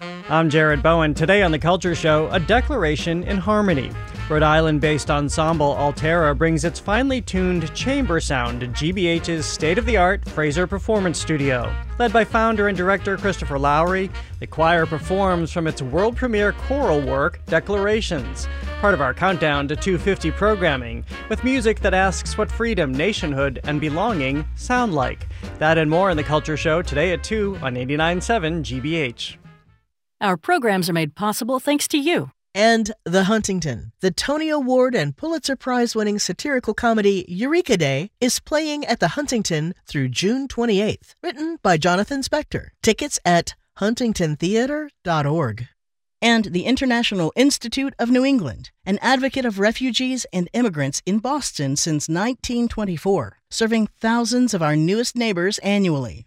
I'm Jared Bowen. Today on The Culture Show, a declaration in harmony. Rhode Island-based ensemble Altera brings its finely tuned chamber sound to GBH's state-of-the-art Fraser Performance Studio. Led by founder and director Christopher Lowry, the choir performs from its world premiere choral work, Declarations, part of our countdown to 250 programming, with music that asks what freedom, nationhood, and belonging sound like. That and more in The Culture Show today at 2 on 89.7 GBH. Our programs are made possible thanks to you. And The Huntington, the Tony Award and Pulitzer Prize-winning satirical comedy Eureka Day, is playing at the Huntington through June 28th. Written by Jonathan Spector. Tickets at huntingtontheater.org. And the International Institute of New England, an advocate of refugees and immigrants in Boston since 1924, serving thousands of our newest neighbors annually.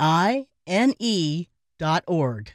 IINE.org.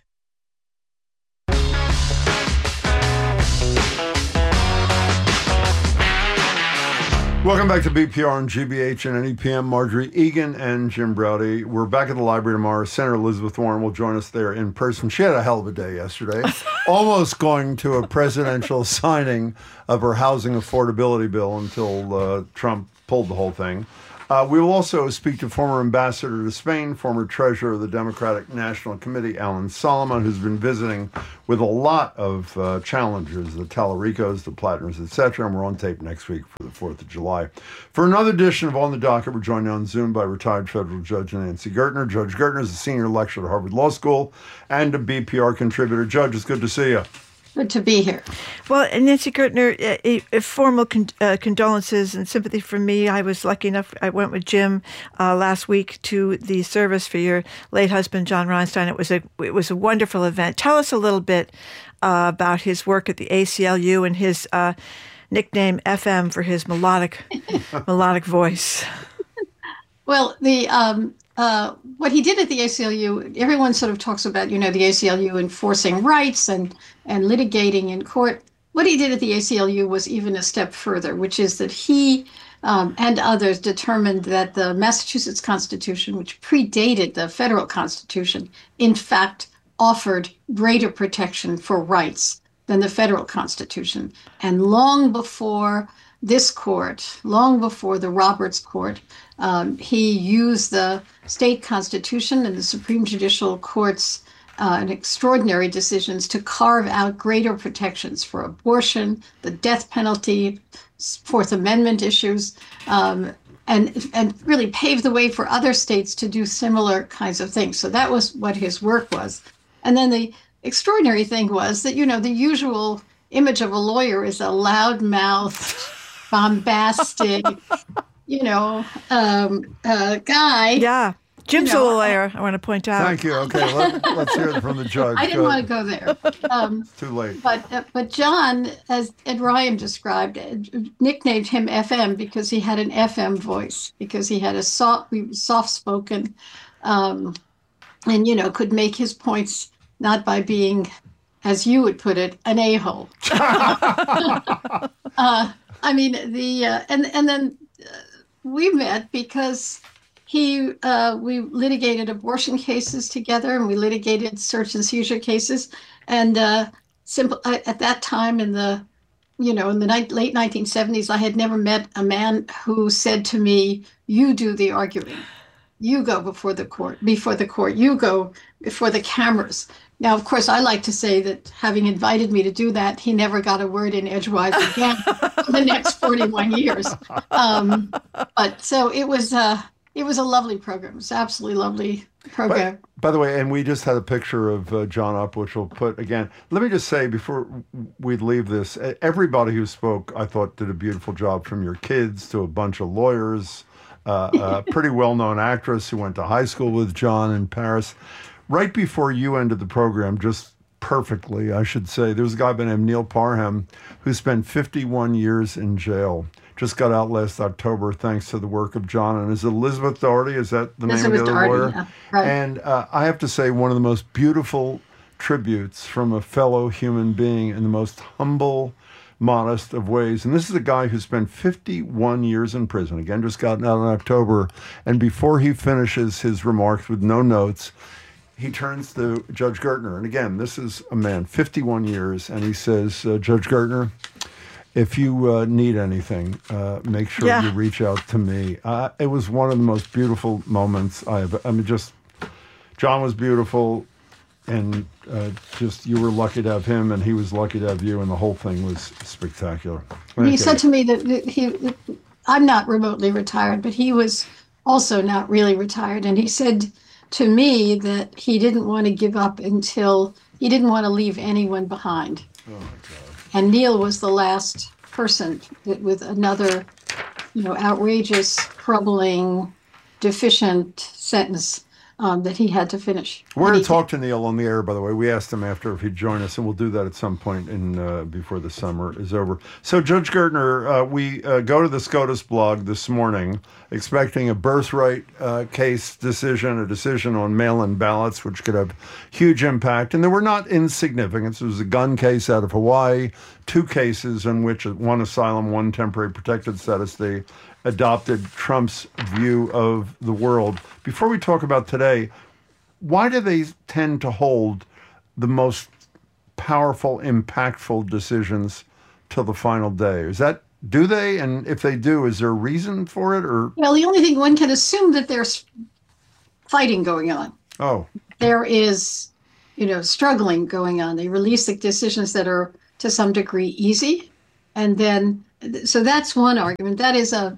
Welcome back to BPR and GBH and NEPM. Marjorie Egan and Jim Browdy. We're back at the library tomorrow. Senator Elizabeth Warren will join us there in person. She had a hell of a day yesterday, almost going to a presidential signing of her housing affordability bill until Trump pulled the whole thing. We will also speak to former ambassador to Spain, former treasurer of the Democratic National Committee, Alan Solomon, who's been visiting with a lot of challenges, the Tallaricos, the Plattners, etc. And we're on tape next week for the 4th of July. For another edition of On the Docket, we're joined on Zoom by retired federal judge Nancy Gertner. Judge Gertner is a senior lecturer at Harvard Law School and a BPR contributor. Judge, it's good to see you. Good to be here. Well, Nancy Gertner, formal condolences and sympathy from me. I was lucky enough, I went with Jim last week to the service for your late husband, John Reinstein. It was a wonderful event. Tell us a little bit about his work at the ACLU and his nickname FM for his melodic voice. Well, what he did at the ACLU, everyone sort of talks about, the ACLU enforcing rights and litigating in court. What he did at the ACLU was even a step further, which is that he and others determined that the Massachusetts Constitution, which predated the federal Constitution, in fact offered greater protection for rights than the federal Constitution. And long before this court, long before the Roberts Court, he used the state constitution and the Supreme Judicial Court's and extraordinary decisions to carve out greater protections for abortion, the death penalty, Fourth Amendment issues, and really pave the way for other states to do similar kinds of things. So that was what his work was. And then the extraordinary thing was that, the usual image of a lawyer is a loudmouthed, bombastic, guy. Yeah. Jim's a lawyer, I want to point out. Thank you. Okay, let's hear it from the judge. I didn't want to go there. Too late. But John, as Ed Ryan described, nicknamed him FM because he had an FM voice, because he had soft-spoken, and, could make his points not by being, as you would put it, an a-hole. And then we met because we litigated abortion cases together, and we litigated search and seizure cases. And at that time in the late 1970s, I had never met a man who said to me, "You do the arguing. You go before the court. You go before the cameras." Now, of course, I like to say that having invited me to do that, he never got a word in edgewise again for the next 41 years. But so it was a lovely program. It was an absolutely lovely program. By the way, and we just had a picture of John up, which we'll put again. Let me just say before we leave this, everybody who spoke, I thought, did a beautiful job, from your kids to a bunch of lawyers, a pretty well-known actress who went to high school with John in Paris. Right before you ended the program, just perfectly, I should say, there was a guy by the name of Neil Parham who spent 51 years in jail. Just got out last October thanks to the work of John. And is it Elizabeth Doherty? Is that the name of the lawyer? Yeah. Right. And I have to say, one of the most beautiful tributes from a fellow human being in the most humble, modest of ways. And this is a guy who spent 51 years in prison. Again, just got out in October. And before he finishes his remarks with no notes, he turns to Judge Gertner. And again, this is a man, 51 years, and he says, Judge Gertner, if you need anything, make sure you reach out to me. It was one of the most beautiful moments John was beautiful, and just you were lucky to have him, and he was lucky to have you, and the whole thing was spectacular. He said to me that I'm not remotely retired, but he was also not really retired. And he said to me that he didn't want to give up until he didn't want to leave anyone behind. Oh, my God. And Neil was the last person with another, outrageous, troubling, deficient sentence that he had to finish. We're going to talk to Neil on the air, by the way. We asked him after if he'd join us, and we'll do that at some point before the summer is over. So, Judge Gertner, we go to the SCOTUS blog this morning expecting a birthright case decision, a decision on mail-in ballots, which could have huge impact. And there were not insignificant. There was a gun case out of Hawaii, 2 cases in which one asylum, one temporary protected status, they adopted Trump's view of the world. Before we talk about today, why do they tend to hold the most powerful, impactful decisions till the final day? Do they? And if they do, is there a reason for it? Or well, the only thing one can assume that there's fighting going on. Oh, there is, struggling going on. They release the decisions that are to some degree easy, and then. So that's one argument. That is a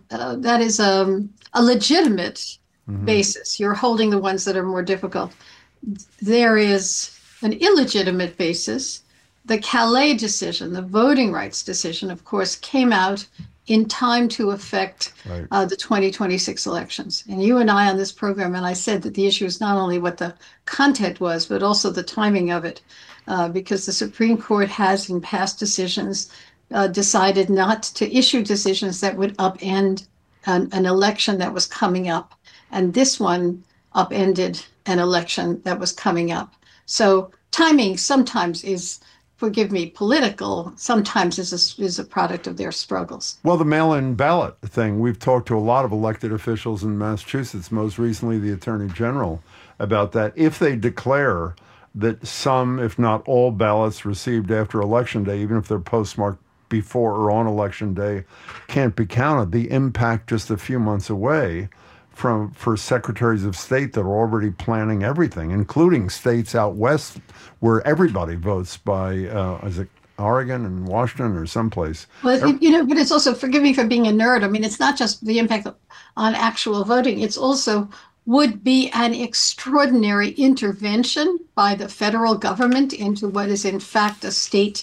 legitimate basis. You're holding the ones that are more difficult. There is an illegitimate basis. The Calais decision, the voting rights decision, of course, came out in time to affect the 2026 elections. And you and I on this program, and I said that the issue is not only what the content was, but also the timing of it, because the Supreme Court has in past decisions decided not to issue decisions that would upend an election that was coming up. And this one upended an election that was coming up. So timing sometimes is, forgive me, political, sometimes is a product of their struggles. Well, the mail-in ballot thing, we've talked to a lot of elected officials in Massachusetts, most recently the Attorney General, about that. If they declare that some, if not all, ballots received after Election Day, even if they're postmarked before or on Election Day, can't be counted, the impact just a few months away for secretaries of state that are already planning everything, including states out west where everybody votes by, is it Oregon and Washington or someplace? Well, but it's also, forgive me for being a nerd, I mean, it's not just the impact on actual voting, it's also would be an extraordinary intervention by the federal government into what is in fact a state,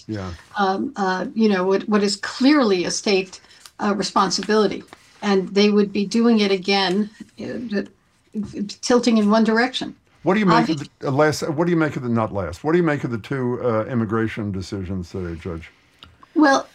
what is clearly a state responsibility. And they would be doing it again, tilting in one direction. What do you make of the What do you make of the 2 immigration decisions today, Judge? Well,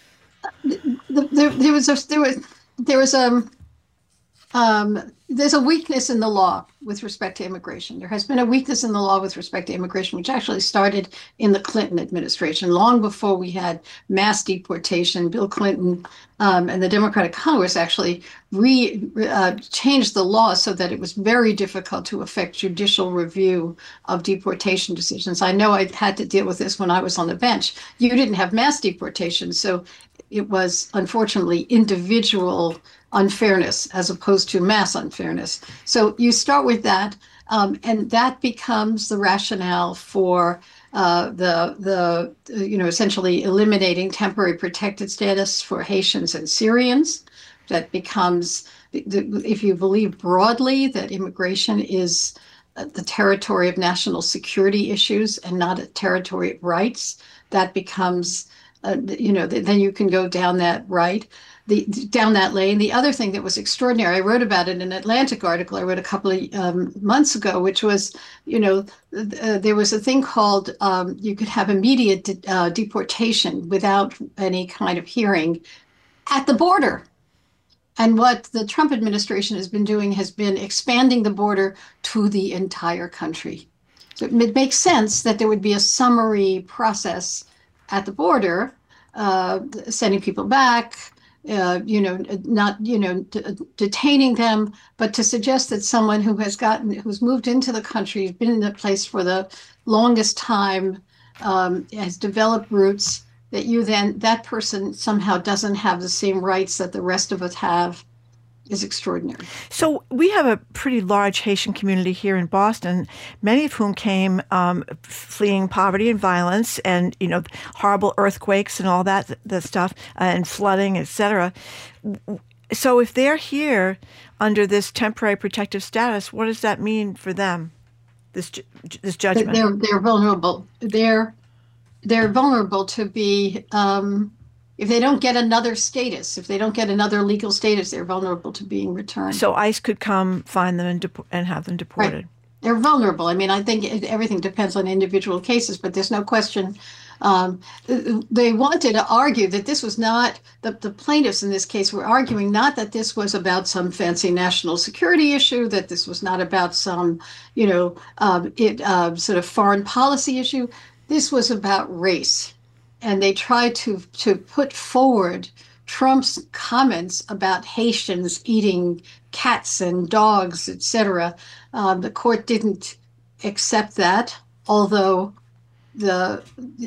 there's a weakness in the law with respect to immigration. There has been a weakness in the law with respect to immigration, which actually started in the Clinton administration, long before we had mass deportation. Bill Clinton and the Democratic Congress actually changed the law so that it was very difficult to effect judicial review of deportation decisions. I know I had to deal with this when I was on the bench. You didn't have mass deportation, so it was unfortunately individual unfairness as opposed to mass unfairness. So you start with that, and that becomes the rationale for essentially eliminating temporary protected status for Haitians and Syrians. That becomes, if you believe broadly that immigration is the territory of national security issues and not a territory of rights, that becomes, then you can go down that down that lane. The other thing that was extraordinary, I wrote about it in an Atlantic article I wrote a couple of months ago, which was, there was a thing called you could have immediate deportation without any kind of hearing at the border. And what the Trump administration has been doing has been expanding the border to the entire country. So it makes sense that there would be a summary process at the border, sending people back, not, detaining them, but to suggest that someone who's moved into the country, has been in the place for the longest time, has developed roots, that person somehow doesn't have the same rights that the rest of us have, is extraordinary. So we have a pretty large Haitian community here in Boston, many of whom came fleeing poverty and violence and, horrible earthquakes and all that the stuff and flooding, etc. So if they're here under this temporary protective status, what does that mean for them, this judgment? They're vulnerable. They're vulnerable to be... if they don't get another status, if they don't get another legal status, they're vulnerable to being returned. So ICE could come find them and have them deported. Right. They're vulnerable. I mean, I think everything depends on individual cases, but there's no question. They wanted to argue that this was not, the plaintiffs in this case were arguing not that this was about some fancy national security issue, that this was not about some, sort of foreign policy issue. This was about race. And they tried to put forward Trump's comments about Haitians eating cats and dogs, etc. The court didn't accept that, although this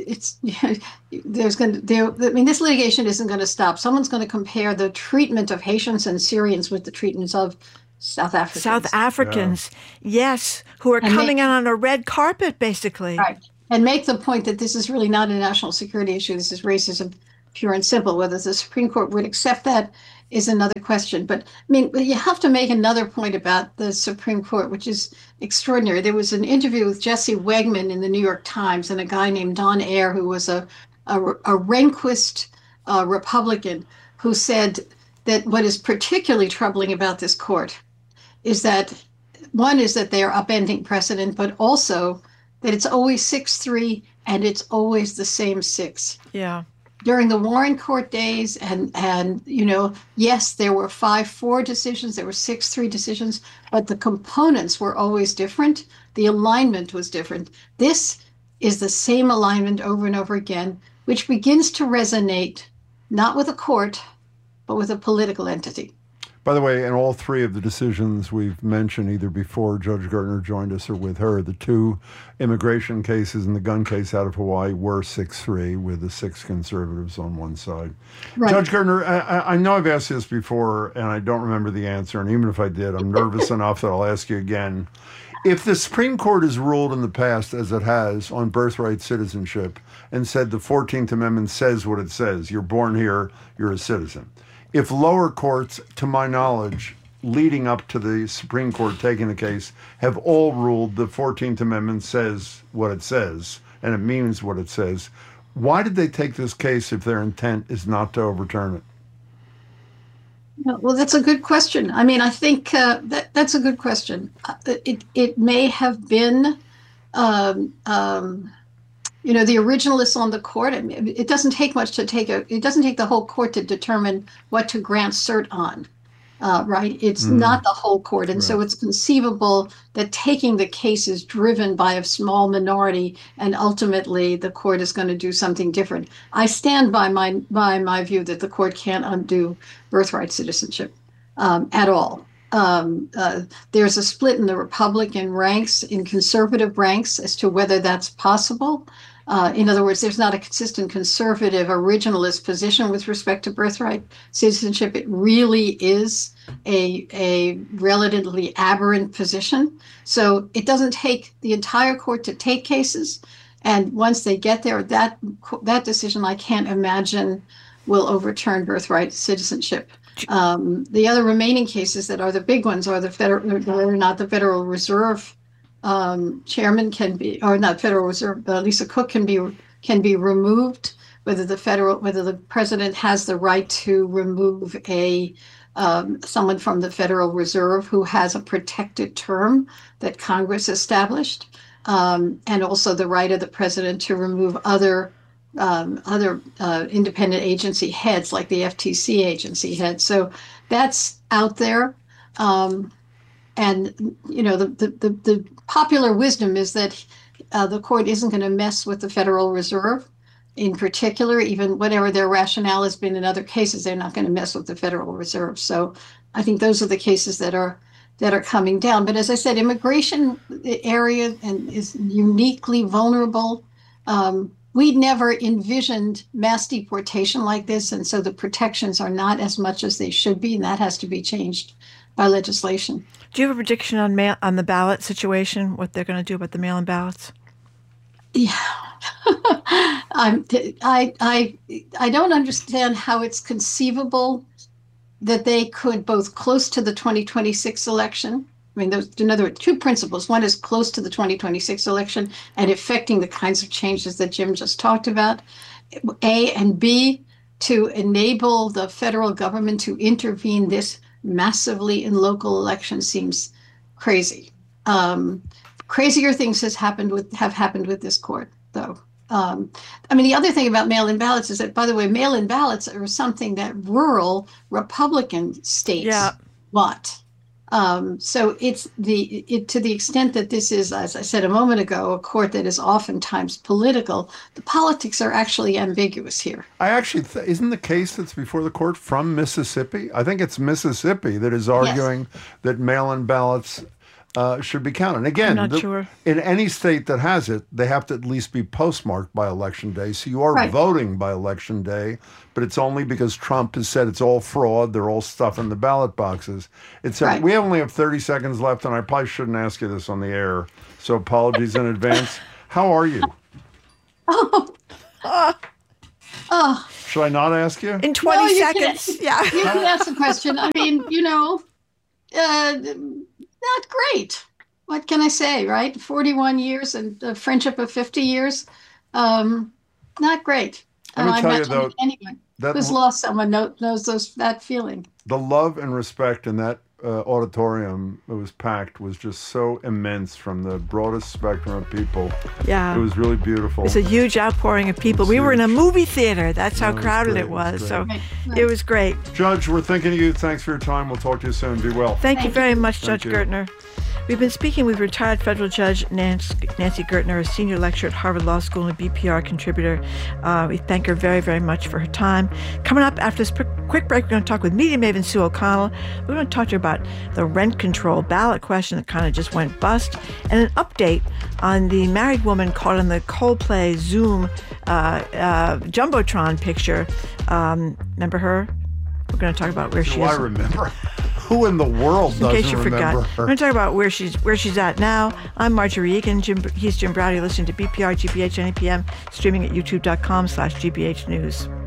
litigation isn't going to stop. Someone's going to compare the treatment of Haitians and Syrians with the treatments of South Africans. South Africans, yes, who are coming out on a red carpet, basically. Right. And make the point that this is really not a national security issue. This is racism, pure and simple. Whether the Supreme Court would accept that is another question. But you have to make another point about the Supreme Court, which is extraordinary. There was an interview with Jesse Wegman in the New York Times and a guy named Don Ayer, who was a Rehnquist Republican, who said that what is particularly troubling about this court is that, one, is that they are upending precedent, but also that it's always 6-3 and it's always the same 6. Yeah. During the Warren Court days, and yes, there were 5-4 decisions, there were 6-3 decisions, but the components were always different. The alignment was different. This is the same alignment over and over again, which begins to resonate not with a court, but with a political entity. By the way, in all three of the decisions we've mentioned, either before Judge Gertner joined us or with her, the two immigration cases and the gun case out of Hawaii were 6-3, with the 6 conservatives on one side. Right. Judge Gertner, I know I've asked this before, and I don't remember the answer, and even if I did, I'm nervous enough that I'll ask you again. If the Supreme Court has ruled in the past, as it has, on birthright citizenship, and said the 14th Amendment says what it says, you're born here, you're a citizen. If lower courts, to my knowledge, leading up to the Supreme Court taking the case, have all ruled the 14th Amendment says what it says, and it means what it says, why did they take this case if their intent is not to overturn it? Well, that's a good question. I mean, I think that's a good question. It may have been, the originalists on the court. It doesn't take much to it doesn't take the whole court to determine what to grant cert on, right? It's not the whole court. And so it's conceivable that taking the case is driven by a small minority, and ultimately the court is going to do something different. I stand by my view that the court can't undo birthright citizenship at all. There's a split in the Republican ranks, in conservative ranks, as to whether that's possible. In other words, there's not a consistent conservative originalist position with respect to birthright citizenship. It really is a relatively aberrant position. So it doesn't take the entire court to take cases. And once they get there, that decision, I can't imagine, will overturn birthright citizenship. The other remaining cases that are the big ones are whether or not the Federal Reserve chairman can be, or not Federal Reserve, Lisa Cook can be removed, whether the president has the right to remove someone from the Federal Reserve who has a protected term that Congress established, and also the right of the president to remove other independent agency heads, like the FTC agency head. So that's out there. And the popular wisdom is that the court isn't going to mess with the Federal Reserve. in particular, even whatever their rationale has been in other cases, they're not going to mess with the Federal Reserve. So I think those are the cases that are coming down. But as I said, immigration area is uniquely vulnerable. We never envisioned mass deportation like this, and so the protections are not as much as they should be, and that has to be changed by legislation. Do you have a prediction on the ballot situation, what they're going to do about the mail-in ballots? Yeah. I don't understand how it's conceivable that they could, both close to the 2026 election. I mean, there's, in other words, two principles. One is close to the 2026 election and affecting the kinds of changes that Jim just talked about, A, and B, to enable the federal government to intervene this massively in local elections seems crazy. Crazier things have happened with this court, though. I mean, the other thing about mail-in ballots is that, by the way, mail-in ballots are something that rural Republican states want. So it's to the extent that this is, as I said a moment ago, a court that is oftentimes political, the politics are actually ambiguous here. I actually, isn't the case that's before the court from Mississippi? I think it's Mississippi that is arguing that mail-in ballots should be counted. And again, I'm not sure. In any state that has it, they have to at least be postmarked by Election Day. So you are voting by Election Day, but it's only because Trump has said it's all fraud. They're all stuffing the ballot boxes. We only have 30 seconds left, and I probably shouldn't ask you this on the air, so apologies in advance. How are you? Should I not ask you? In 20 seconds. You can ask the question. I mean, not great. What can I say, right? 41 years and a friendship of 50 years. Not great. Let me tell you, though, anyone who's lost someone knows that feeling. The love and respect in that auditorium that was packed was just so immense from the broadest spectrum of people. Yeah. It was really beautiful. It was a huge outpouring of people. We were in a movie theater. That's how crowded it was. So it was great. Judge, we're thinking of you. Thanks for your time. We'll talk to you soon. Be well. Thank you very much, Judge Gertner. We've been speaking with retired federal judge Nancy Gertner, a senior lecturer at Harvard Law School and a BPR contributor. We thank her very, very much for her time. Coming up after this quick break, we're going to talk with media maven Sue O'Connell. We're going to talk to her about the rent control ballot question that kind of just went bust, and an update on the married woman caught in the Coldplay Zoom Jumbotron picture. Remember her? We're going to talk about where she is. I remember. Who in the world doesn't remember her? In case you forgot. We're going to talk about where she's at now. I'm Marjorie Egan. He's Jim Browdy. Listening to BPR, GBH, NEPM, streaming at youtube.com/GBH News.